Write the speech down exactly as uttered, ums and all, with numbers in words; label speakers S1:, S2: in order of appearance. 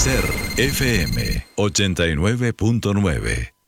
S1: Ser F M ochenta y nueve punto nueve.